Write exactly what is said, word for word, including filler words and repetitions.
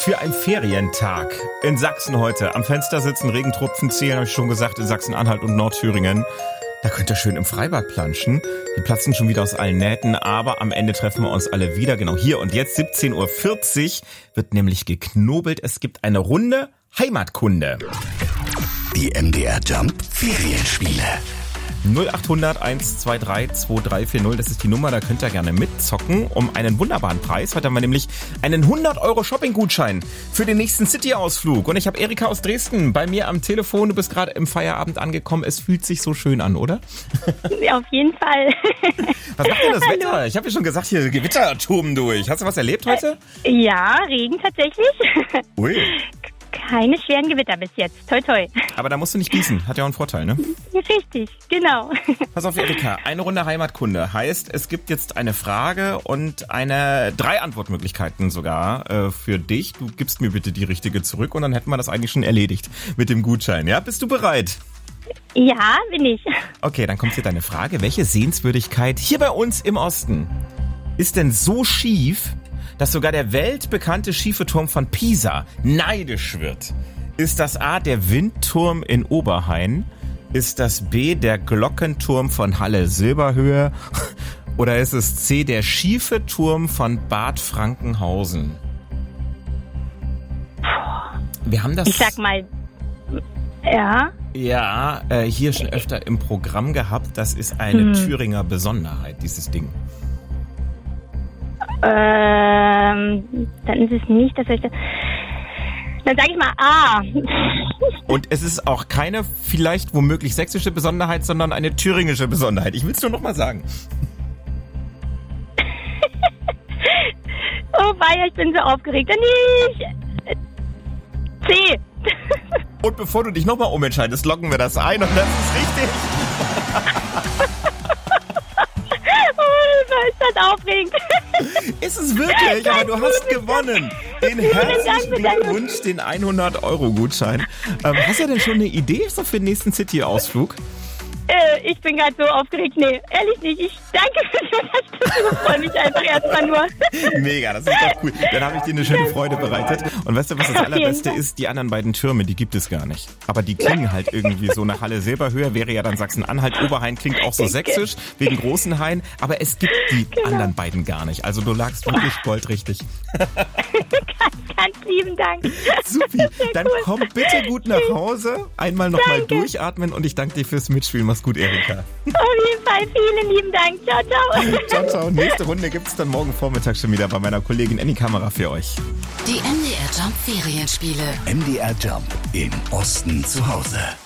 für ein Ferientag in Sachsen heute. Am Fenster sitzen, Regentropfen zählen, habe ich schon gesagt, in Sachsen-Anhalt und Nordthüringen. Da könnt ihr schön im Freibad planschen. Die platzen schon wieder aus allen Nähten, aber am Ende treffen wir uns alle wieder. Genau hier und jetzt, siebzehn Uhr vierzig, wird nämlich geknobelt. Es gibt eine Runde Heimatkunde. Die M D R Jump Ferienspiele. null acht hundert eins zwei drei zwei drei vier null, das ist die Nummer, da könnt ihr gerne mitzocken um einen wunderbaren Preis. Heute haben wir nämlich einen hundert Euro Shopping-Gutschein für den nächsten City-Ausflug. Und ich habe Erika aus Dresden bei mir am Telefon. Du bist gerade im Feierabend angekommen. Es fühlt sich so schön an, oder? Ja, auf jeden Fall. Was macht denn das Wetter? Ich habe ja schon gesagt, hier Gewitter toben durch. Hast du was erlebt heute? Ja, Regen tatsächlich. Ui. Keine schweren Gewitter bis jetzt. Toi, toi. Aber da musst du nicht gießen. Hat ja auch einen Vorteil, ne? Richtig, genau. Pass auf, Erika. Eine Runde Heimatkunde heißt, es gibt jetzt eine Frage und eine drei Antwortmöglichkeiten sogar äh, für dich. Du gibst mir bitte die richtige zurück und dann hätten wir das eigentlich schon erledigt mit dem Gutschein. Ja, bist du bereit? Ja, bin ich. Okay, dann kommt hier deine Frage. Welche Sehenswürdigkeit hier bei uns im Osten ist denn so schief, dass sogar der weltbekannte schiefe Turm von Pisa neidisch wird? Ist das A, der Windturm in Oberhain? Ist das B, der Glockenturm von Halle-Silberhöhe? Oder ist es C, der schiefe Turm von Bad Frankenhausen? Wir haben das... Ich sag mal, ja. Ja, äh, hier schon öfter im Programm gehabt. Das ist eine hm. Thüringer Besonderheit, dieses Ding. Ähm, dann ist es nicht, dass ich da... Dann sage ich mal A. Und es ist auch keine vielleicht womöglich sächsische Besonderheit, sondern eine thüringische Besonderheit. Ich will es nur noch mal sagen. Oh weia, ich bin so aufgeregt. Nicht. C. Und bevor du dich noch mal umentscheidest, loggen wir das ein und das ist richtig. Ist das aufregend? Ist es wirklich, aber du hast gewonnen. Den herzlichen Glückwunsch, den hundert Euro Gutschein. Ähm, hast du denn schon eine Idee so für den nächsten City-Ausflug? Äh, ich bin gerade so aufgeregt. Nee, ehrlich nicht. Ich danke für die Unterstützung. Ich freue mich einfach erstmal nur. Mega, das ist doch cool. Dann habe ich dir eine schöne Freude bereitet. Und weißt du, was das Allerbeste ist? Die anderen beiden Türme, die gibt es gar nicht. Aber die klingen halt irgendwie so. Nach Halle-Silberhöhe wäre ja dann Sachsen-Anhalt. Oberhain klingt auch so sächsisch, wegen Großenhain. Aber es gibt die genau. anderen beiden gar nicht. Also du lagst wirklich goldrichtig. ganz, ganz lieben Dank. Supi, dann cool. Komm bitte gut nach Hause. Einmal nochmal durchatmen und ich danke dir fürs Mitspielen. Mach's gut, Erika. Auf jeden Fall, vielen lieben Dank. Ciao, ciao. Ciao, ciao. Nächste Runde gibt's dann morgen Vormittag schon wieder bei meiner Kollegin Annie Kamera für euch. Die M D R Jump Ferienspiele. M D R Jump im Osten zu Hause.